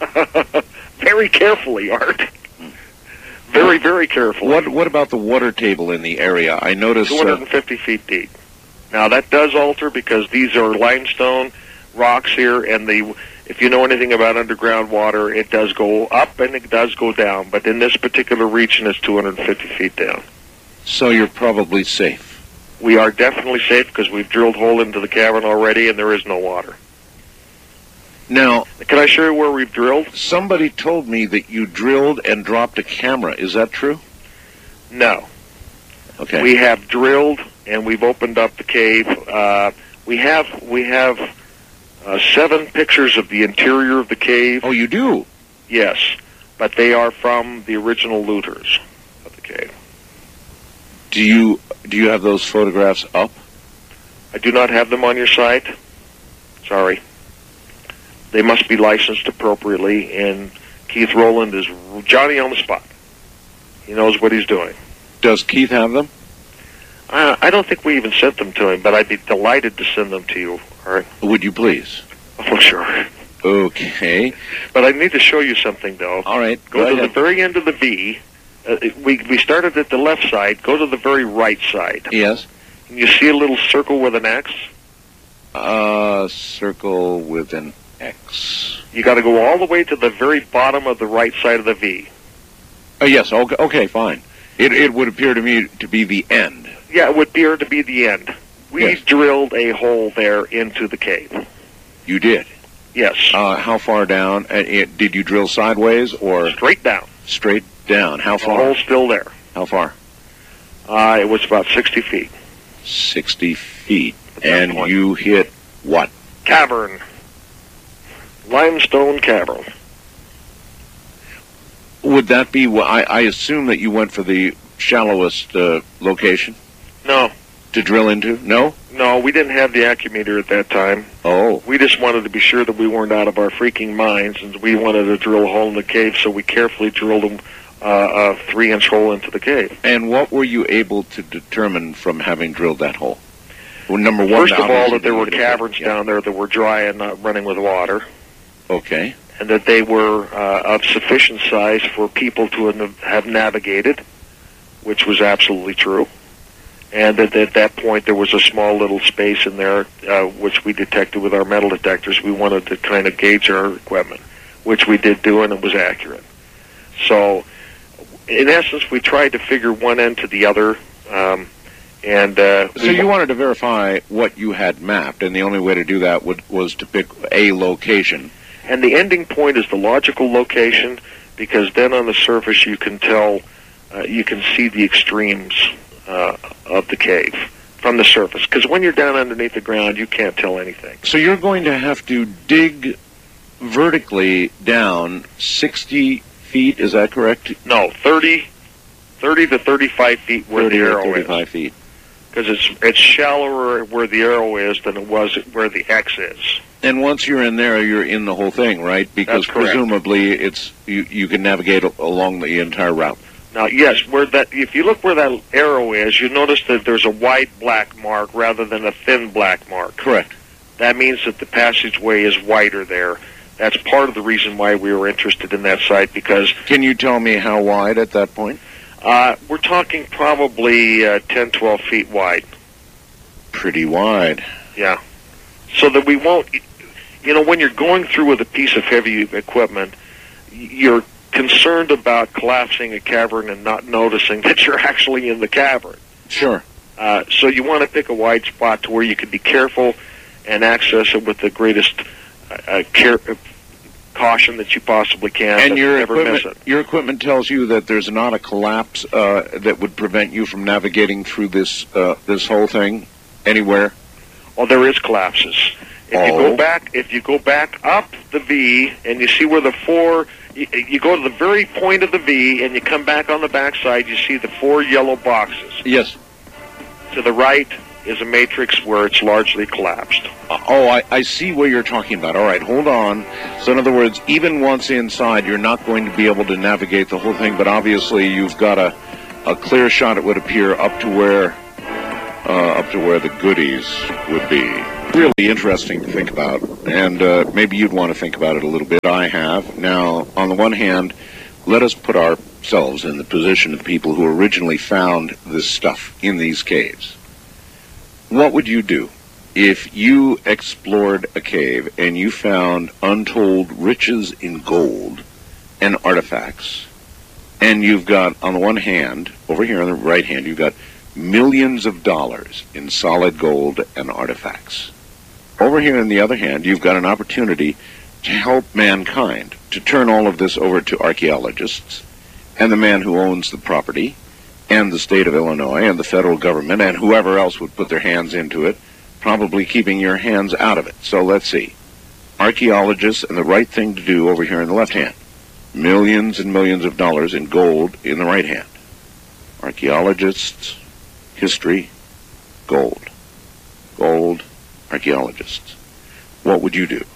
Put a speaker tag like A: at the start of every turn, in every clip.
A: Very carefully, Art. Very, very carefully.
B: What about the water table in the area? I noticed
A: 250 feet deep. Now, that does alter because these are limestone rocks here, and if you know anything about underground water, it does go up and it does go down. But in this particular region, it's 250 feet down.
B: So you're probably safe.
A: We are definitely safe because we've drilled a hole into the cavern already, and there is no water.
B: Now,
A: can I show you where we've drilled?
B: Somebody told me that you drilled and dropped a camera. Is that true?
A: No.
B: Okay.
A: We have drilled and we've opened up the cave. We have 7 pictures of the interior of the cave.
B: Oh, you do?
A: Yes, but they are from the original looters of the cave.
B: Do you have those photographs up?
A: I do not have them on your site. Sorry. They must be licensed appropriately, and Keith Rowland is Johnny on the spot. He knows what he's doing.
B: Does Keith have them?
A: I don't think we even sent them to him, but I'd be delighted to send them to you. All right?
B: Would you please?
A: Oh, sure.
B: Okay.
A: But I need to show you something, though.
B: All right.
A: Go to the very end of the V. We started at the left side. Go to the very right side.
B: Yes.
A: And you see a little circle with an X?
B: Circle with an X.
A: You got to go all the way to the very bottom of the right side of the V.
B: Yes. Okay. Fine. It would appear to me to be the end.
A: Yeah, it would appear to be the end. We drilled a hole there into the cave.
B: You did?
A: Yes.
B: How far down? Did you drill sideways or
A: straight down?
B: Straight down. How far?
A: The hole's still there.
B: How far?
A: It was about 60 feet.
B: 60 feet. And you hit what?
A: Cavern. Limestone cavern.
B: Would that be? I assume that you went for the shallowest location.
A: No.
B: To drill into? No?
A: No, we didn't have the accumeter at that time.
B: Oh.
A: We just wanted to be sure that we weren't out of our freaking minds, and we wanted to drill a hole in the cave, so we carefully drilled a 3-inch hole into the cave.
B: And what were you able to determine from having drilled that hole? Well, number one,
A: first of all, that there were caverns down there that were dry and not running with water.
B: Okay.
A: And that they were of sufficient size for people to have navigated, which was absolutely true. And that at that point there was a small little space in there, which we detected with our metal detectors. We wanted to kind of gauge our equipment, which we did do, and it was accurate. So, in essence, we tried to figure one end to the other. So
B: you wanted to verify what you had mapped, and the only way to do that was to pick a location.
A: And the ending point is the logical location, because then on the surface you can tell, you can see the extremes of the cave from the surface. Because when you're down underneath the ground, you can't tell anything.
B: So you're going to have to dig vertically down 60 feet, is that correct?
A: No, 30 to 35 feet where the arrow is.
B: 35 feet.
A: Because it's shallower where the arrow is than it was where the X is.
B: And once you're in there, you're in the whole thing, right? Because presumably it's you can navigate along the entire route.
A: Now, yes, if you look where that arrow is, you notice that there's a wide black mark rather than a thin black mark.
B: Correct.
A: That means that the passageway is wider there. That's part of the reason why we were interested in that site, because...
B: Can you tell me how wide at that point?
A: We're talking probably 10, 12 feet wide.
B: Pretty wide.
A: Yeah. So that we won't... when you're going through with a piece of heavy equipment, you're concerned about collapsing a cavern and not noticing that you're actually in the cavern.
B: Sure.
A: So you want to pick a wide spot to where you can be careful and access it with the greatest caution that you possibly can.
B: And your equipment tells you that there's not a collapse that would prevent you from navigating through this whole thing anywhere?
A: Well, there is collapses. If you go back up the V and you see where the 4, you go to the very point of the V and you come back on the backside, you see the 4 yellow boxes.
B: Yes.
A: To the right is a matrix where it's largely collapsed.
B: I see what you're talking about. All right, hold on. So in other words, even once inside, you're not going to be able to navigate the whole thing, but obviously you've got a clear shot, it would appear, up to where the goodies would be. really interesting to think about, and maybe you'd want to think about it a little bit. I have. Now, on the one hand, let us put ourselves in the position of people who originally found this stuff in these caves. What would you do if you explored a cave and you found untold riches in gold and artifacts, and you've got, on the one hand, over here on the right hand, you've got millions of dollars in solid gold and artifacts. Over here on the other hand, you've got an opportunity to help mankind, to turn all of this over to archaeologists and the man who owns the property and the state of Illinois and the federal government and whoever else would put their hands into it, probably keeping your hands out of it. So let's see. Archaeologists and the right thing to do over here in the left hand. Millions and millions of dollars in gold in the right hand. Archaeologists, history, gold. Gold, archaeologists. What would you do?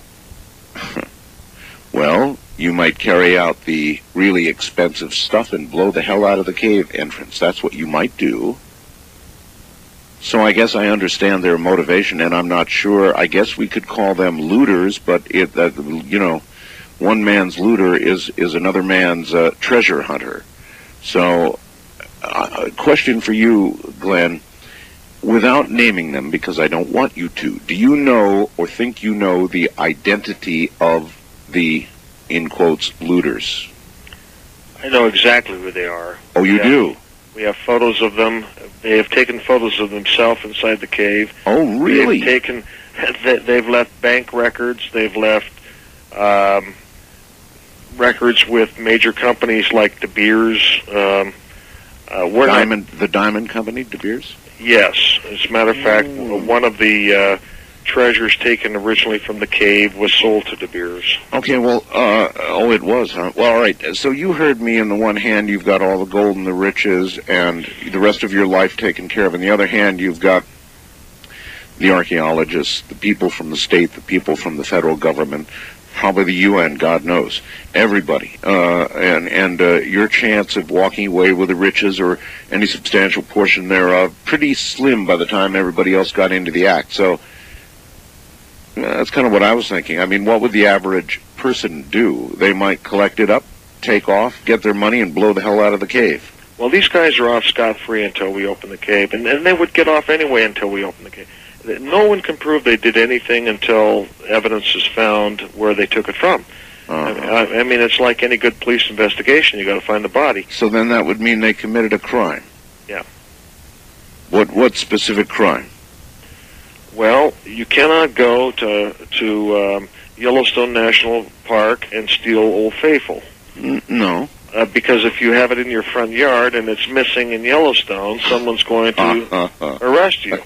B: Well, you might carry out the really expensive stuff and blow the hell out of the cave entrance. That's what you might do. So I guess I understand their motivation, and I'm not sure. I guess we could call them looters, but one man's looter is another man's treasure hunter. So, question for you, Glenn, without naming them, because I don't want you to, do you know or think you know the identity of the, in quotes, looters?
A: I know exactly who they are.
B: Oh, you do?
A: We have photos of them. They have taken photos of themselves inside the cave.
B: Oh, really?
A: They've left bank records. They've left records with major companies like De Beers.
B: The Diamond Company, De Beers?
A: Yes. As a matter of fact, one of the treasures taken originally from the cave was sold to De Beers.
B: Okay, well, it was, huh? Well, all right, so you heard me. On the one hand, you've got all the gold and the riches and the rest of your life taken care of. On the other hand, you've got the archaeologists, the people from the state, the people from the federal government, probably the UN, God knows, everybody. And your chance of walking away with the riches or any substantial portion thereof, pretty slim by the time everybody else got into the act. So that's kind of what I was thinking. I mean, what would the average person do? They might collect it up, take off, get their money, and blow the hell out of the cave.
A: Well, these guys are off scot-free until we open the cave, and they would get off anyway until we open the cave. No one can prove they did anything until evidence is found where they took it from. I mean, it's like any good police investigation. You got to find the body.
B: So then that would mean they committed a crime.
A: Yeah.
B: What specific crime?
A: Well, you cannot go to Yellowstone National Park and steal Old Faithful.
B: No.
A: Because if you have it in your front yard and it's missing in Yellowstone, someone's going to arrest you.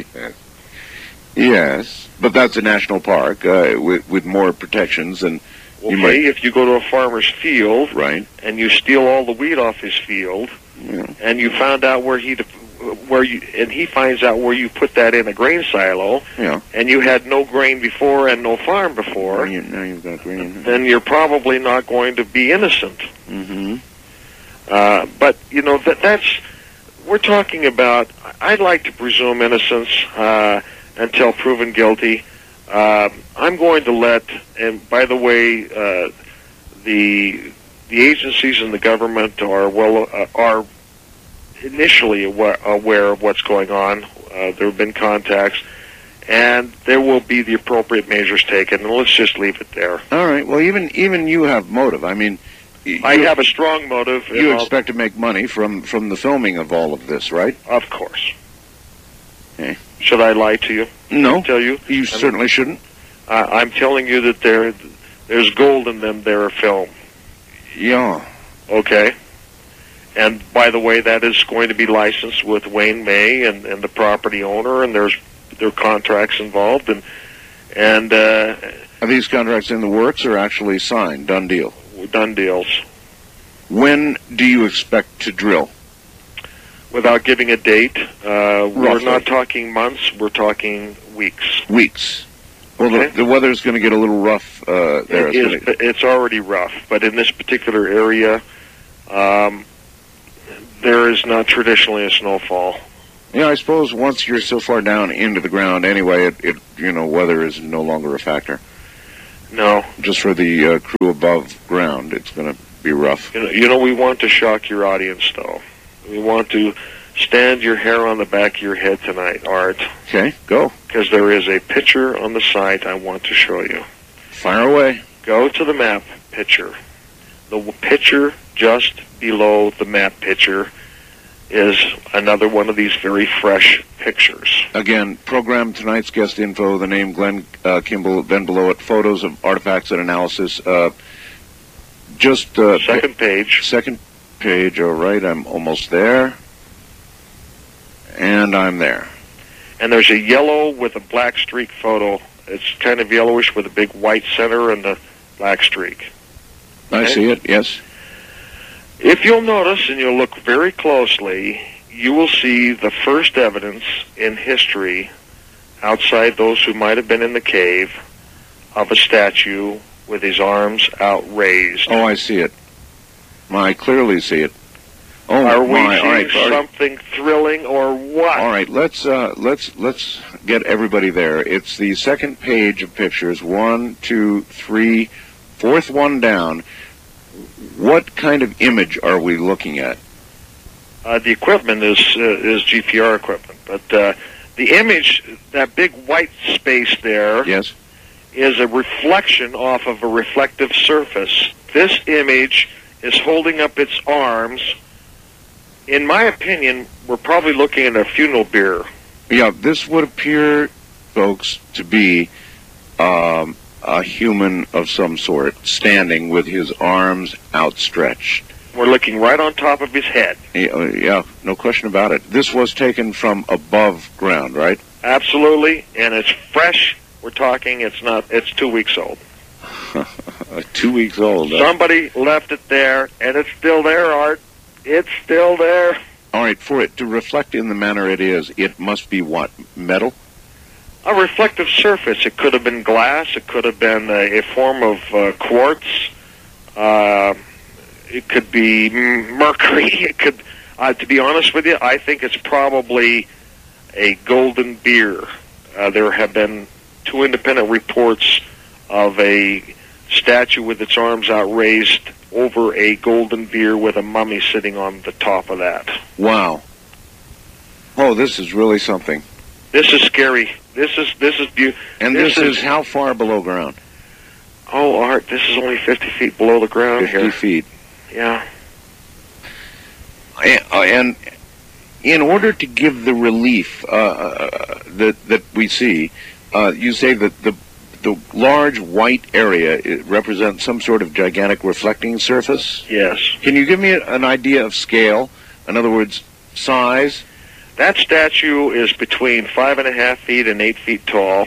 B: Yes, but that's a national park with more protections than you might.
A: If you go to a farmer's field,
B: right,
A: and you steal all the wheat off his field, and you found out and he finds out where you put that in a grain silo, and you had no grain before and no farm before,
B: now you've got grain.
A: Then you're probably not going to be innocent.
B: Mm-hmm.
A: But that's we're talking about. I'd like to presume innocence until proven guilty. I'm going to let, and by the way, the agencies in the government are initially aware of what's going on. There have been contacts, and there will be the appropriate measures taken. And let's just leave it there.
B: All right. Well, even you have motive. I mean,
A: I have a strong motive.
B: You expect to make money from the filming of all of this, right?
A: Of course.
B: Okay.
A: Should I lie to you?
B: No.
A: Tell you?
B: You certainly shouldn't.
A: I'm telling you that there's gold in them. They're a film.
B: Yeah.
A: Okay. And by the way, that is going to be licensed with Wayne May and the property owner, and there are contracts involved. And
B: are these contracts in the works or actually signed? Done deal.
A: Done deals.
B: When do you expect to drill?
A: Without giving a date, we're not talking months. We're talking weeks.
B: Weeks. Well, okay. the weather's going to get a little rough there.
A: It's already rough, but in this particular area, there is not traditionally a snowfall.
B: Yeah, I suppose once you're so far down into the ground anyway, weather is no longer a factor.
A: No.
B: Just for the crew above ground, it's going to be rough.
A: We want to shock your audience, though. We want to stand your hair on the back of your head tonight, Art.
B: Okay, go.
A: Because there is a picture on the site I want to show you.
B: Fire away.
A: Go to the map picture. The picture just below the map picture is another one of these very fresh pictures.
B: Again, program tonight's guest info, the name Glenn Kimball, then below it, photos of artifacts and analysis.
A: Second page.
B: Second page, all right, I'm almost there. And I'm there.
A: And there's a yellow with a black streak photo. It's kind of yellowish with a big white center and the black streak.
B: I see it, yes.
A: If you'll notice, and you'll look very closely, you will see the first evidence in history, outside those who might have been in the cave, of a statue with his arms outraised.
B: Oh, I see it. I clearly see it. Oh,
A: are we
B: my,
A: seeing something thrilling or what?
B: All right, let's get everybody there. It's the second page of pictures. 1, 2, 3, fourth one down. What kind of image are we looking at?
A: The equipment is GPR equipment, but the image, that big white space there,
B: yes,
A: is a reflection off of a reflective surface. This image is holding up its arms. In my opinion, we're probably looking at a funeral bier.
B: Yeah, this would appear, folks, to be a human of some sort, standing with his arms outstretched.
A: We're looking right on top of his head.
B: Yeah, no question about it. This was taken from above ground, right?
A: Absolutely, and it's fresh. We're talking, it's 2 weeks old.
B: 2 weeks old.
A: Somebody left it there, and it's still there, Art. It's still there.
B: All right, for it to reflect in the manner it is, it must be what? Metal?
A: A reflective surface. It could have been glass. It could have been a form of quartz. It could be mercury. It could, to be honest with you, I think it's probably a golden beer. There have been 2 independent reports of a statue with its arms outraised over a golden beer with a mummy sitting on the top of that.
B: Wow. Oh, this is really something.
A: This is scary. This is beautiful.
B: And this is how far below ground?
A: Oh, Art, this is only 50 feet below the ground
B: 50
A: here.
B: 50 feet.
A: Yeah.
B: And in order to give the relief that we see, you say that the large white area, it represents some sort of gigantic reflecting surface?
A: Yes.
B: Can you give me an idea of scale? In other words, size?
A: That statue is between 5.5 feet and 8 feet tall.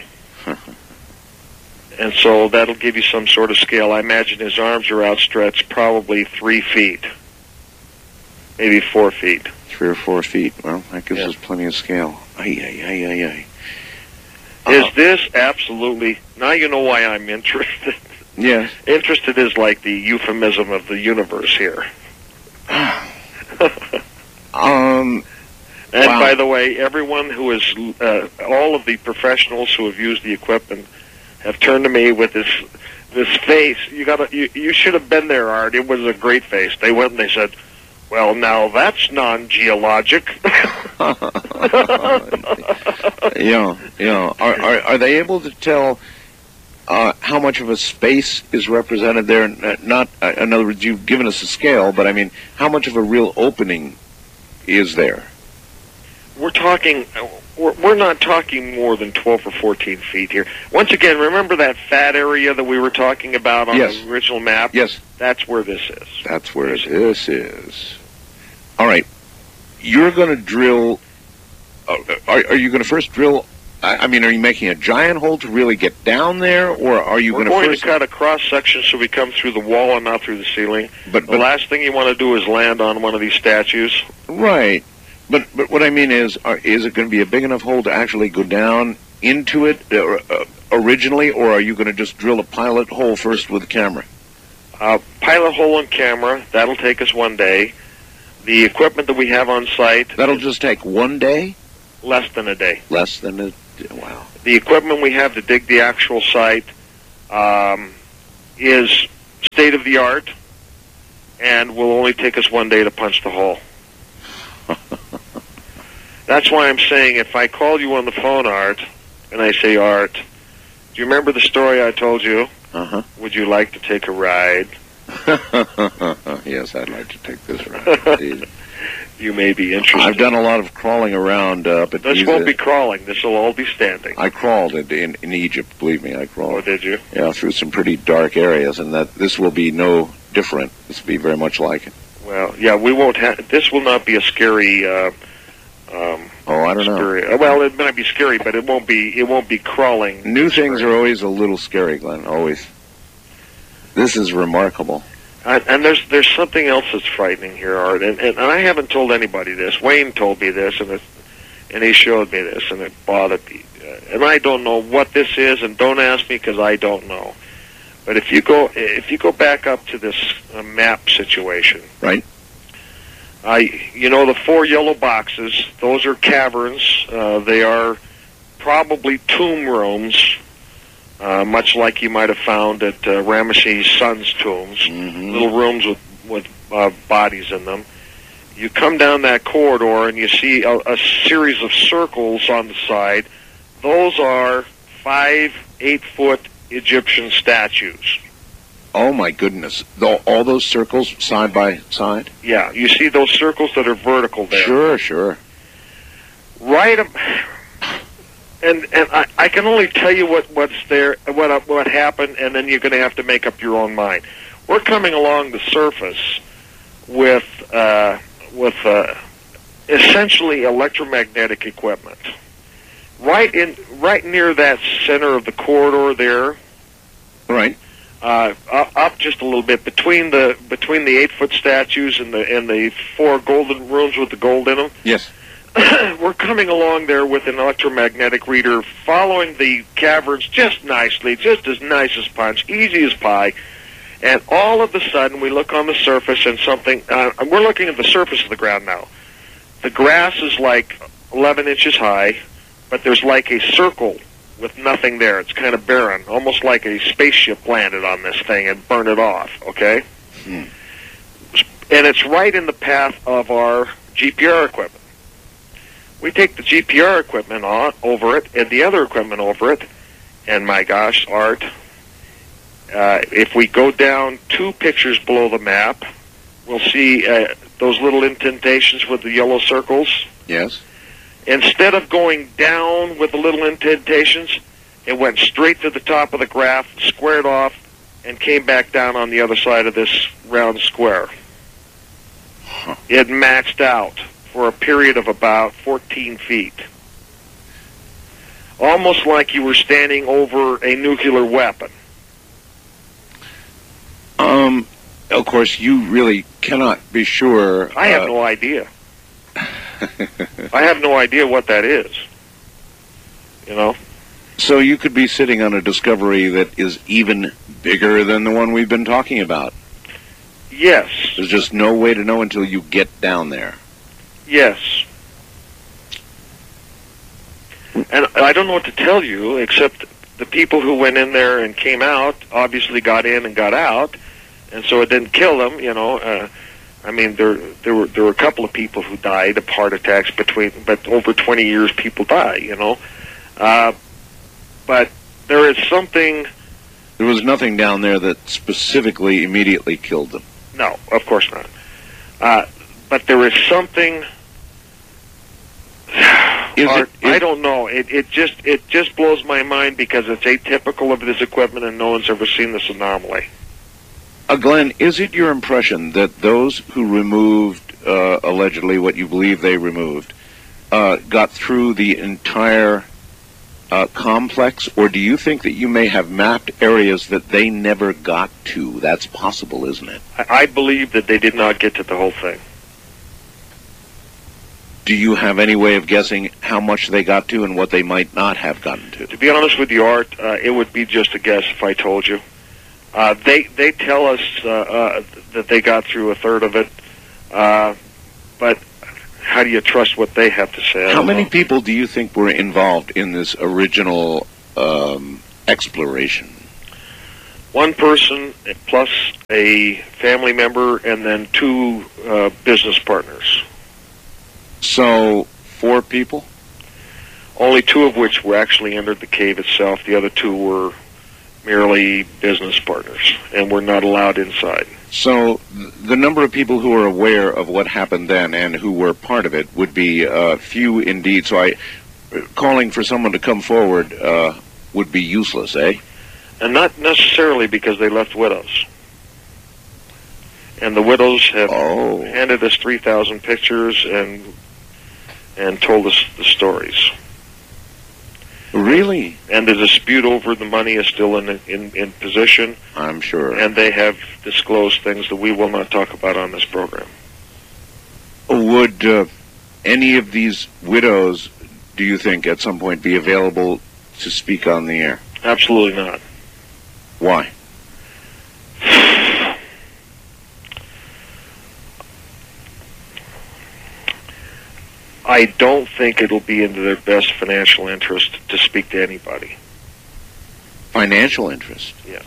A: And so that'll give you some sort of scale. I imagine his arms are outstretched probably 3 feet. Maybe 4 feet.
B: 3 or 4 feet. Well, that gives us plenty of scale. Ay.
A: Is this absolutely... Now you know why I'm interested.
B: Yes.
A: Interested is like the euphemism of the universe here. And
B: wow.
A: by the way, everyone who is... all of the professionals who have used the equipment have turned to me with this face. You should have been there, Art. It was a great face. They went and they said, well, now that's non-geologic.
B: Yeah. Are they able to tell how much of a space is represented there? Not, in other words, you've given us a scale, but I mean, how much of a real opening is there?
A: We're not talking more than 12 or 14 feet here. Once again, remember that fat area that we were talking about on the original map?
B: Yes.
A: That's where this is.
B: That's where this is. All right. You're going to drill... Are you going to first drill... I mean, are you making a giant hole to really get down there, or are you going to first...
A: We're going to cut a cross-section so we come through the wall and not through the ceiling. But the last thing you want to do is land on one of these statues.
B: Right. But what I mean is it going to be a big enough hole to actually go down into it originally, or are you going to just drill a pilot hole first with a camera?
A: Pilot hole and camera, that'll take us 1 day. The equipment that we have on site...
B: That'll just take 1 day?
A: Less than a day.
B: Less than a wow.
A: The equipment we have to dig the actual site is state of the art, and will only take us 1 day to punch the hole. That's why I'm saying, if I call you on the phone, Art, and I say, Art, do you remember the story I told you?
B: Uh-huh.
A: Would you like to take a ride?
B: Yes, I'd like to take this ride. Indeed.
A: You may be interested.
B: I've done a lot of crawling around up at
A: This won't be crawling. This will all be standing.
B: I crawled in Egypt, believe me, I crawled.
A: Oh, did you?
B: Yeah, through some pretty dark areas, and that this will be no different. This will be very much like it.
A: Well, yeah, we won't have... This will not be a scary...
B: I don't know.
A: Well, it might be scary, but it won't be crawling.
B: New things are always a little scary, Glenn, always. This is remarkable.
A: And there's something else that's frightening here, Art, and I haven't told anybody this. Wayne told me this, and he showed me this, and it bothered me. And I don't know what this is, and don't ask me because I don't know. But if you go back up to this map situation,
B: right?
A: The 4 yellow boxes, those are caverns. They are probably tomb rooms, much like you might have found at Ramesses' son's tombs.
B: Mm-hmm.
A: Little rooms with bodies in them. You come down that corridor and you see a series of circles on the side. Those are 5 8-foot Egyptian statues.
B: Oh, my goodness. All those circles side by side?
A: Yeah, you see those circles that are vertical there.
B: Sure.
A: Right, and I can only tell you what's there, what happened, and then you're going to have to make up your own mind. We're coming along the surface with essentially electromagnetic equipment. Right near that center of the corridor there.
B: Right.
A: Up just a little bit between the 8-foot statues and the 4 golden rooms with the gold in them.
B: Yes.
A: We're coming along there with an electromagnetic reader, following the caverns just nicely, just as nice as punch, easy as pie. And all of a sudden, we look on the surface and something. We're looking at the surface of the ground now. The grass is like 11 inches high, but there's like a circle with nothing there. It's kind of barren, almost like a spaceship landed on this thing and burned it off, okay? And it's right in the path of our GPR equipment. We take the GPR equipment over it and the other equipment over it, and my gosh, Art, if we go down 2 pictures below the map, we'll see those little indentations with the yellow circles.
B: Yes.
A: Instead of going down with the little indentations, it went straight to the top of the graph, squared off, and came back down on the other side of this round square.
B: Huh.
A: It maxed out for a period of about 14 feet. Almost like you were standing over a nuclear weapon.
B: Of course, you really cannot be sure.
A: I have no idea. I have no idea what that is. You know?
B: So you could be sitting on a discovery that is even bigger than the one we've been talking about.
A: Yes.
B: There's just no way to know until you get down there.
A: Yes. And I don't know what to tell you, except the people who went in there and came out obviously got in and got out, and so it didn't kill them, you know. I mean, there were a couple of people who died of heart attacks but over 20 years people die, you know. But there is something...
B: There was nothing down there that specifically immediately killed them.
A: No, of course not. But there is something... I don't know. It just blows my mind because it's atypical of this equipment and no one's ever seen this anomaly.
B: Glenn, is it your impression that those who removed, allegedly, what you believe they removed, got through the entire complex, or do you think that you may have mapped areas that they never got to? That's possible, isn't it?
A: I believe that they did not get to the whole thing.
B: Do you have any way of guessing how much they got to and what they might not have gotten to?
A: To be honest with you, Art, it would be just a guess if I told you. They tell us that they got through a third of it, but how do you trust what they have to say?
B: How many people do you think were involved in this original exploration?
A: One person plus a family member, and then two business partners.
B: So 4 people?
A: Only 2 of which were actually entered the cave itself. The other 2 were merely business partners and were not allowed inside.
B: So the number of people who are aware of what happened then and who were part of it would be few indeed. So calling for someone to come forward would be useless, eh?
A: And not necessarily, because they left widows. And the widows have handed us 3,000 pictures and told us the stories.
B: Really?
A: And the dispute over the money is still in position.
B: I'm sure.
A: And they have disclosed things that we will not talk about on this program.
B: Would any of these widows, do you think, at some point be available to speak on the air?
A: Absolutely not.
B: Why?
A: I don't think it'll be in their best financial interest to speak to anybody.
B: Financial interest?
A: Yes.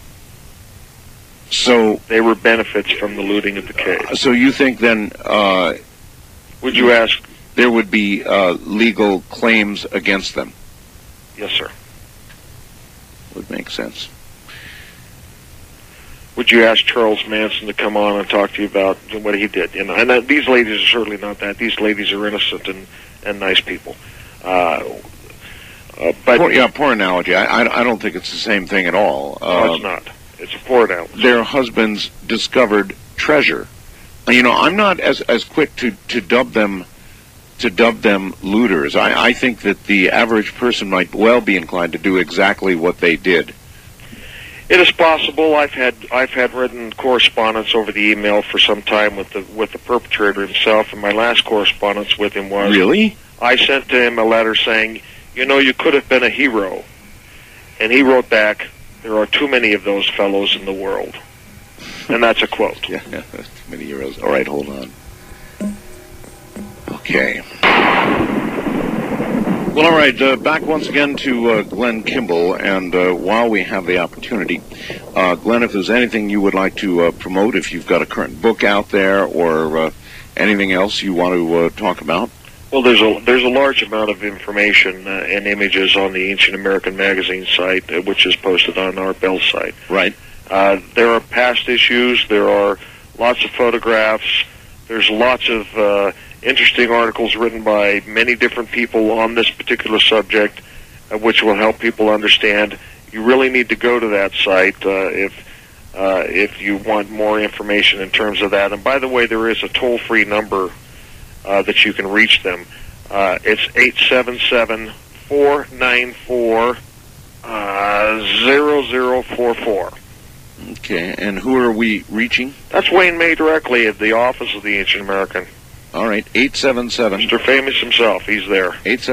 B: So
A: they were benefits from the looting of the cave.
B: So you think then...
A: would you ask...
B: There would be legal claims against them?
A: Yes, sir.
B: Would make sense.
A: Would you ask Charles Manson to come on and talk to you about what he did? And these ladies are certainly not that. These ladies are innocent and nice people. But
B: poor analogy. I don't think it's the same thing at all.
A: No, it's not. It's a poor analogy.
B: Their husbands discovered treasure. I'm not as quick to dub them looters. I think that the average person might well be inclined to do exactly what they did.
A: It is possible. I've had written correspondence over the email for some time with the perpetrator himself, and my last correspondence with him was...
B: Really?
A: I sent to him a letter saying, you could have been a hero. And he wrote back, there are too many of those fellows in the world. And that's a quote.
B: Yeah, too many heroes. All right, hold on. Okay. Well, all right, back once again to Glenn Kimball, and while we have the opportunity, Glenn, if there's anything you would like to promote, if you've got a current book out there or anything else you want to talk about.
A: Well, there's a large amount of information and images on the Ancient American Magazine site, which is posted on our Bell site.
B: Right.
A: There are past issues. There are lots of photographs. There's lots of interesting articles written by many different people on this particular subject, which will help people understand. You really need to go to that site if you want more information in terms of that. And by the way, there is a toll-free number that you can reach them. It's 877-494-0044.
B: Okay, and who are we reaching?
A: That's Wayne May directly at the office of the Ancient American.
B: All right, 877...
A: Mr. Famous himself, he's there.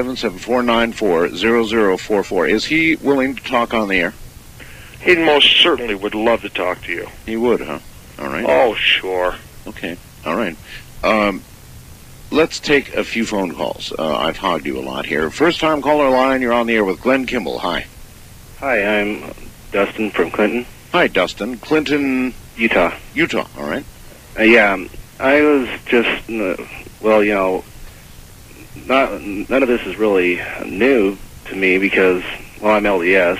B: 877-494-0044. Is he willing to talk on the air?
A: He most certainly would love to talk to you.
B: He would, huh? All right.
A: Oh, sure.
B: Okay, all right. Let's take a few phone calls. I've hogged you a lot here. First-time caller line, you're on the air with Glenn Kimball. Hi.
C: Hi, I'm Dustin from Clinton.
B: Hi, Dustin. Clinton...
C: Utah.
B: Utah, all right.
C: Yeah, I was just, none of this is really new to me because, I'm LDS,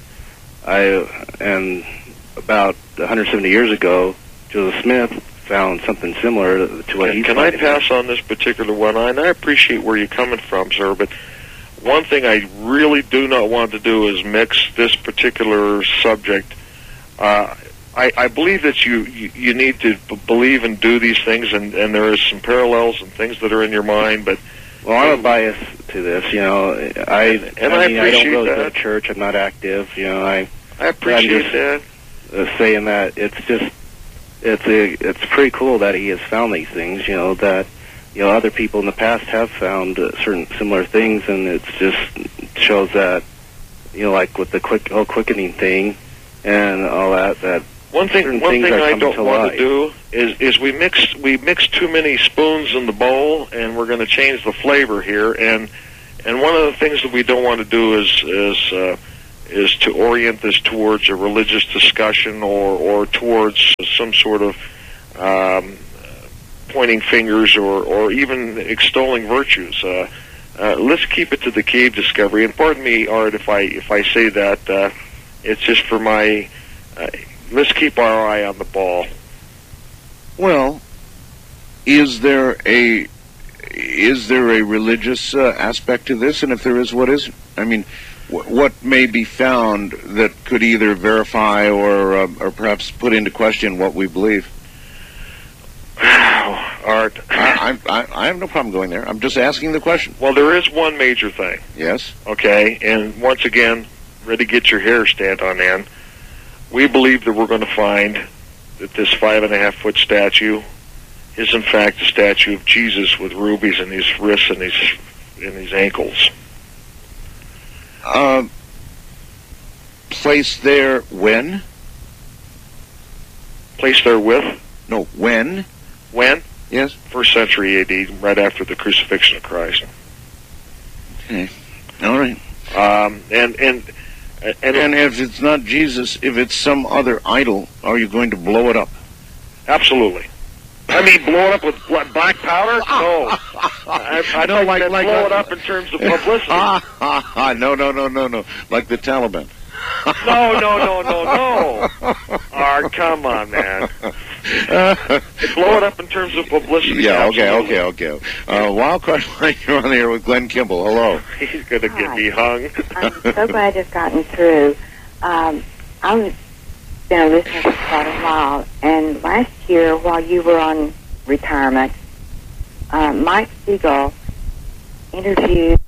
C: and about 170 years ago, Joseph Smith found something similar to what he's finding.
A: Can I pass on this particular one? And I appreciate where you're coming from, sir, but one thing I really do not want to do is mix this particular subject. I believe that you need to believe and do these things, and there is some parallels and things that are in your mind, but...
C: Well, I'm a bias to this, I don't go to church, I'm not active, I
A: appreciate that.
C: Saying that it's pretty cool that he has found these things, that, other people in the past have found certain similar things, and it just shows that, like with the whole quickening thing and all that
A: One thing I don't want to do is we mix too many spoons in the bowl, and we're going to change the flavor here. And one of the things that we don't want to do is to orient this towards a religious discussion or towards some sort of pointing fingers or even extolling virtues. Let's keep it to the cave discovery. And pardon me, Art, if I say that. It's just for my. Let's keep our eye on the ball.
B: Well, is there a religious aspect to this? And if there is, what is it? I mean, what may be found that could either verify or perhaps put into question what we believe?
A: Art,
B: I have no problem going there. I'm just asking the question.
A: Well, there is one major thing.
B: Yes.
A: Okay, and once again, ready to get your hair stand on end. We believe that we're going to find that this 5.5-foot statue is in fact a statue of Jesus with rubies in his wrists and his ankles.
B: Placed there when?
A: Placed there with?
B: No, when?
A: When?
B: Yes.
A: 1st century AD, right after the crucifixion of Christ.
B: Okay. All right. And if it's not Jesus, if it's some other idol, are you going to blow it up?
A: Absolutely. I mean, blow it up with black powder? No. I don't like blow it up in terms of publicity.
B: No. Like the Taliban.
A: No. Art, come on, man. Blow it up in terms of publicity.
B: Yeah, okay. Wildcard Mike, you're on the air with Glenn Kimball. Hello.
A: He's going to get me hung.
D: I'm so glad you've gotten through. I've been a listener for quite a while, and last year, while you were on retirement, Mike Siegel interviewed